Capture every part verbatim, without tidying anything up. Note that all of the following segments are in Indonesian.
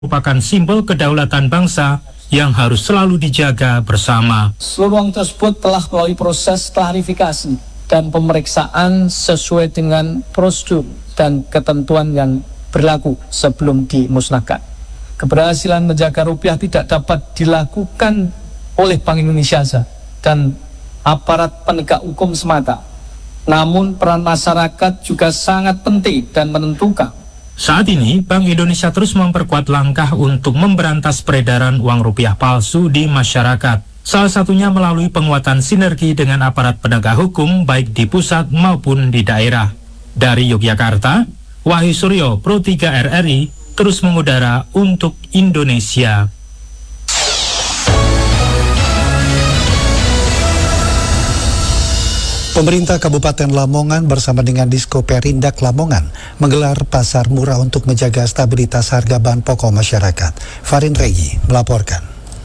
merupakan simbol kedaulatan bangsa yang harus selalu dijaga bersama. Seluruh uang tersebut telah melalui proses klarifikasi dan pemeriksaan sesuai dengan prosedur dan ketentuan yang berlaku sebelum dimusnahkan. Keberhasilan menjaga rupiah tidak dapat dilakukan oleh Bank Indonesia dan aparat penegak hukum semata. Namun peran masyarakat juga sangat penting dan menentukan. Saat ini, Bank Indonesia terus memperkuat langkah untuk memberantas peredaran uang rupiah palsu di masyarakat. Salah satunya melalui penguatan sinergi dengan aparat penegak hukum baik di pusat maupun di daerah. Dari Yogyakarta, Wahyu Suryo, Pro tiga R R I, terus mengudara untuk Indonesia. Pemerintah Kabupaten Lamongan bersama dengan Disko Perindak Lamongan menggelar pasar murah untuk menjaga stabilitas harga bahan pokok masyarakat. Farin Regi melaporkan.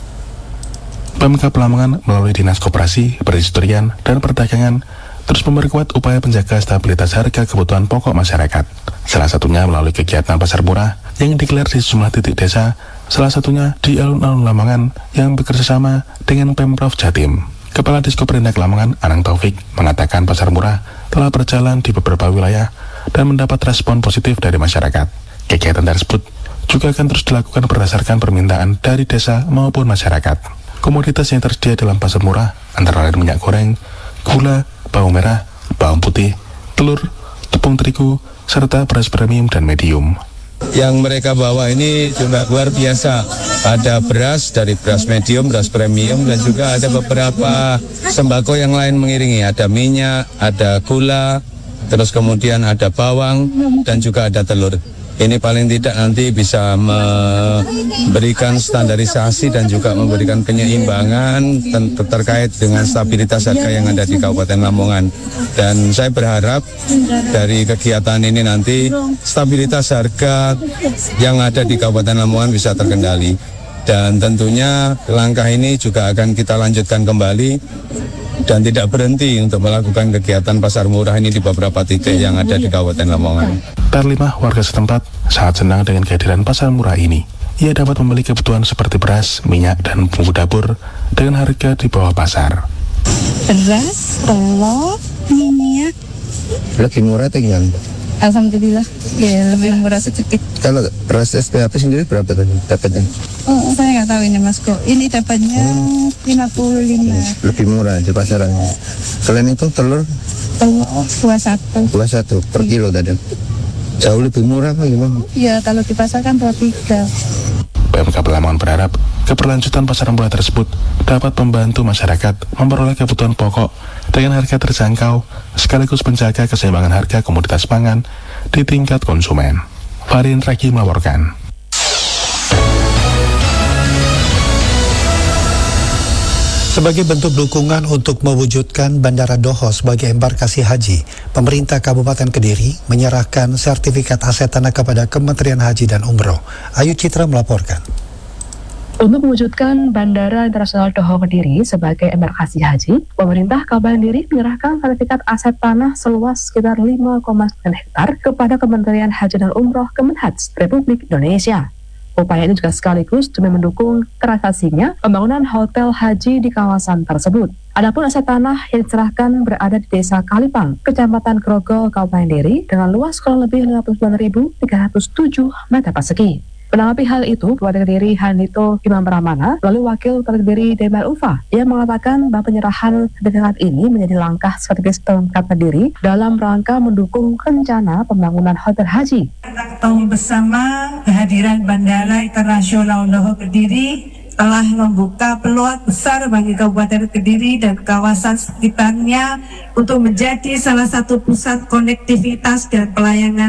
Pemkab Lamongan melalui Dinas Koperasi, Perindustrian, dan Perdagangan terus memperkuat upaya penjaga stabilitas harga kebutuhan pokok masyarakat. Salah satunya melalui kegiatan pasar murah yang digelar di sejumlah titik desa, salah satunya di alun-alun Lamongan yang bekerjasama dengan Pemprov Jatim. Kepala Disko Perindak Lamongan, Anang Taufik, mengatakan pasar murah telah berjalan di beberapa wilayah dan mendapat respon positif dari masyarakat. Kegiatan tersebut juga akan terus dilakukan berdasarkan permintaan dari desa maupun masyarakat. Komoditas yang tersedia dalam pasar murah antara lain minyak goreng, gula, bawang merah, bawang putih, telur, tepung terigu, serta beras premium dan medium. Yang mereka bawa ini juga luar biasa. Ada beras dari beras medium, beras premium, dan juga ada beberapa sembako yang lain mengiringi. Ada minyak, ada gula, terus kemudian ada bawang, dan juga ada telur. Ini paling tidak nanti bisa memberikan standarisasi dan juga memberikan penyeimbangan terkait dengan stabilitas harga yang ada di Kabupaten Lamongan. Dan saya berharap dari kegiatan ini nanti stabilitas harga yang ada di Kabupaten Lamongan bisa terkendali. Dan tentunya langkah ini juga akan kita lanjutkan kembali dan tidak berhenti untuk melakukan kegiatan pasar murah ini di beberapa titik yang ada di Kabupaten Lamongan. Terlima warga setempat sangat senang dengan kehadiran pasar murah ini. Ia dapat membeli kebutuhan seperti beras, minyak, dan bumbu dapur dengan harga di bawah pasar. Beras, telur, minyak. Lebih murah atau gimana? Alhamdulillah, ya lebih murah sedikit. Kalau beras S P A P sendiri berapa tadi dapatnya? Oh, saya nggak tahu ini Mas Ko. Ini dapatnya hmm. lima puluh lima. Lebih murah di pasarannya. Selain itu telur? Telur dua puluh satu. dua puluh satu per kilo tadi. Jauh lebih murah apa gimana? Iya, kalau di pasar kan dua puluh tiga. Pemkab Lamongan berharap keberlanjutan pasar murah tersebut dapat membantu masyarakat memperoleh kebutuhan pokok dengan harga terjangkau sekaligus menjaga keseimbangan harga komoditas pangan di tingkat konsumen. Farin Ragi melaporkan. Sebagai bentuk dukungan untuk mewujudkan Bandara Doho sebagai embarkasi haji, pemerintah Kabupaten Kediri menyerahkan sertifikat aset tanah kepada Kementerian Haji dan Umroh. Ayu Citra melaporkan. Untuk mewujudkan Bandara Internasional Doho Kediri sebagai embarkasi haji, pemerintah Kabupaten Kediri menyerahkan sertifikat aset tanah seluas sekitar lima koma sembilan hektar kepada Kementerian Haji dan Umroh Kemenhaj Republik Indonesia. Upaya ini juga sekaligus demi mendukung terrealisasinya pembangunan hotel haji di kawasan tersebut. Adapun aset tanah yang diserahkan berada di Desa Kalipang, Kecamatan Grogol, Kabupaten Kediri dengan luas kurang lebih lima puluh sembilan ribu tiga ratus tujuh meter persegi. Menanggapi hal itu, Bupati Kediri Handito Imam Pramana, lalu Wakil Bupati Kediri Demar Ufa, yang mengatakan bahwa penyerahan sertifikat ini menjadi langkah strategis Pemkab Kediri dalam rangka mendukung rencana pembangunan hotel haji. Kita ketahui bersama kehadiran Bandara Internasional Doho Kediri telah membuka peluang besar bagi Kabupaten Kediri dan kawasan sekitarnya untuk menjadi salah satu pusat konektivitas dan pelayanan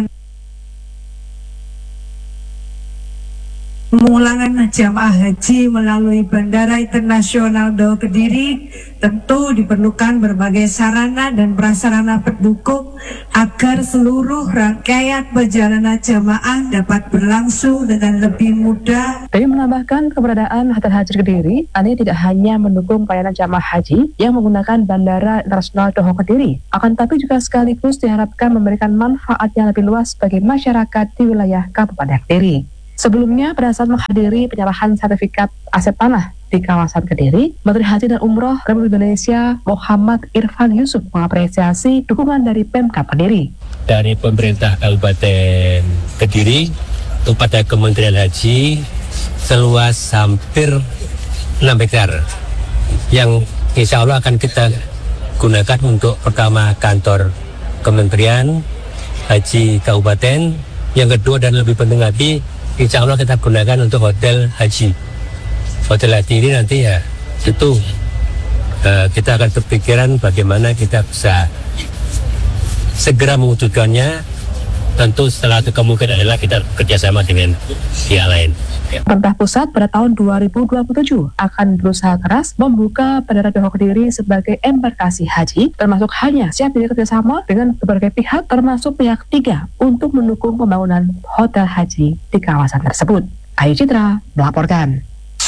pemulangan jamaah haji melalui Bandara Internasional Doho Kediri. Tentu diperlukan berbagai sarana dan prasarana pendukung agar seluruh rangkaian perjalanan jamaah dapat berlangsung dengan lebih mudah. Dia menambahkan keberadaan Hotel Haji Kediri ini tidak hanya mendukung pelayanan jamaah haji yang menggunakan Bandara Internasional Doho Kediri, akan tapi juga sekaligus diharapkan memberikan manfaat yang lebih luas bagi masyarakat di wilayah Kabupaten Kediri. Sebelumnya, pada saat menghadiri penyerahan sertifikat aset tanah di kawasan Kediri, Menteri Haji dan Umroh Republik Indonesia Muhammad Irfan Yusuf mengapresiasi dukungan dari Pemkab Kediri. Dari pemerintah Kabupaten Kediri kepada Kementerian Haji seluas hampir enam hektar yang insya Allah akan kita gunakan untuk pertama kantor Kementerian Haji Kabupaten, yang kedua dan lebih penting lagi insya Allah kita gunakan untuk hotel haji. Hotel haji ini nanti ya itu uh, kita akan berpikiran bagaimana kita bisa segera mewujudkannya. Tentu setelah itu kemungkinan adalah kita kerjasama dengan pihak lain. Pemerintah pusat pada tahun dua ribu dua puluh tujuh akan berusaha keras membuka Bandara Doho Kediri sebagai embarkasi haji, termasuk halnya siap bekerjasama dengan berbagai pihak termasuk pihak ketiga untuk mendukung pembangunan hotel haji di kawasan tersebut. Ayu Citra melaporkan.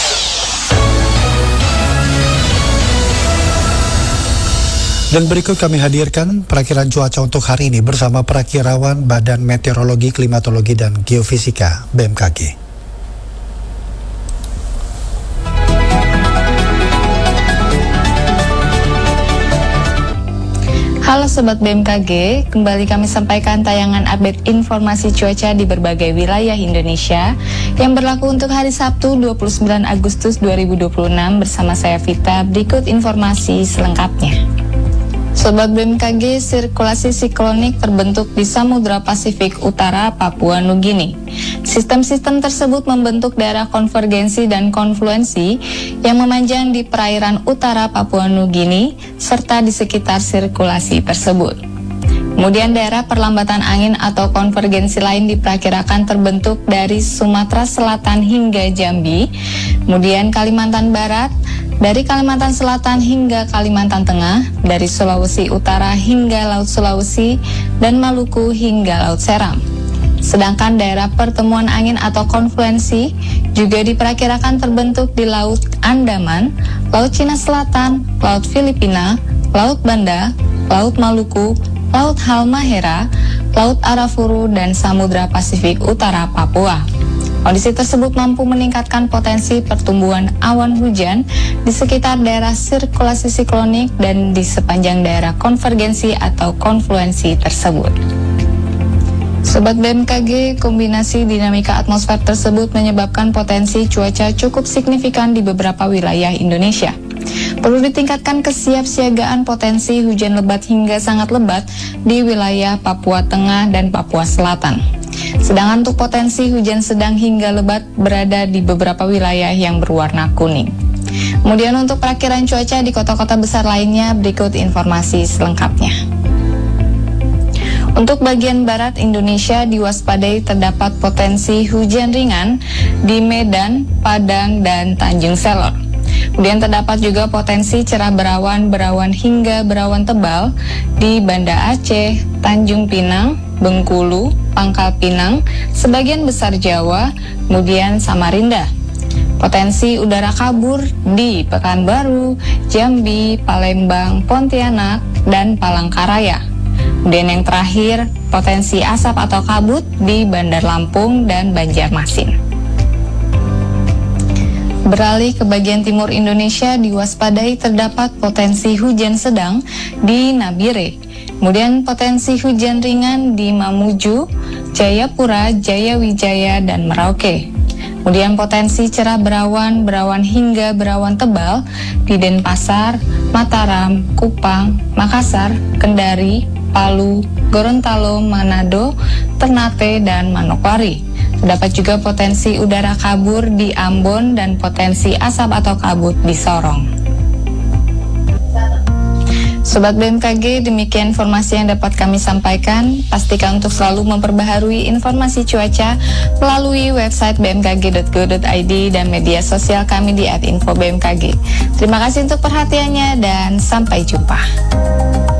Dan berikut kami hadirkan perakiran cuaca untuk hari ini bersama perakirawan Badan Meteorologi, Klimatologi, dan Geofisika B M K G. Halo Sobat B M K G, kembali kami sampaikan tayangan update informasi cuaca di berbagai wilayah Indonesia yang berlaku untuk hari Sabtu dua puluh sembilan Agustus dua ribu dua puluh enam bersama saya Vita. Berikut informasi selengkapnya. Sobat B M K G, sirkulasi siklonik terbentuk di Samudra Pasifik Utara Papua Nugini. Sistem-sistem tersebut membentuk daerah konvergensi dan konfluensi yang memanjang di perairan utara Papua Nugini serta di sekitar sirkulasi tersebut. Kemudian daerah perlambatan angin atau konvergensi lain diperkirakan terbentuk dari Sumatera Selatan hingga Jambi, kemudian Kalimantan Barat, dari Kalimantan Selatan hingga Kalimantan Tengah, dari Sulawesi Utara hingga Laut Sulawesi, dan Maluku hingga Laut Seram. Sedangkan daerah pertemuan angin atau konfluensi juga diperkirakan terbentuk di Laut Andaman, Laut Cina Selatan, Laut Filipina, Laut Banda, Laut Maluku, Laut Halmahera, Laut Arafuru, dan Samudra Pasifik Utara Papua. Kondisi tersebut mampu meningkatkan potensi pertumbuhan awan hujan di sekitar daerah sirkulasi siklonik dan di sepanjang daerah konvergensi atau konfluensi tersebut. Sobat B M K G, kombinasi dinamika atmosfer tersebut menyebabkan potensi cuaca cukup signifikan di beberapa wilayah Indonesia. Perlu ditingkatkan kesiapsiagaan potensi hujan lebat hingga sangat lebat di wilayah Papua Tengah dan Papua Selatan. Sedangkan untuk potensi hujan sedang hingga lebat berada di beberapa wilayah yang berwarna kuning. Kemudian untuk perakiran cuaca di kota-kota besar lainnya, berikut informasi selengkapnya. Untuk bagian barat Indonesia diwaspadai terdapat potensi hujan ringan di Medan, Padang, dan Tanjung Selor. Kemudian terdapat juga potensi cerah berawan, berawan hingga berawan tebal di Banda Aceh, Tanjung Pinang, Bengkulu, Pangkal Pinang, sebagian besar Jawa, kemudian Samarinda. Potensi udara kabur di Pekanbaru, Jambi, Palembang, Pontianak, dan Palangkaraya. Kemudian yang terakhir, potensi asap atau kabut di Bandar Lampung dan Banjarmasin. Beralih ke bagian timur Indonesia, diwaspadai terdapat potensi hujan sedang di Nabire. Kemudian potensi hujan ringan di Mamuju, Jayapura, Jayawijaya, dan Merauke. Kemudian potensi cerah berawan, berawan hingga berawan tebal di Denpasar, Mataram, Kupang, Makassar, Kendari, Palu, Gorontalo, Manado, Ternate, dan Manokwari. Terdapat juga potensi udara kabur di Ambon dan potensi asap atau kabut di Sorong. Sobat B M K G, demikian informasi yang dapat kami sampaikan. Pastikan untuk selalu memperbaharui informasi cuaca melalui website b m k g dot go dot i d dan media sosial kami di at info b m k g. Terima kasih untuk perhatiannya dan sampai jumpa.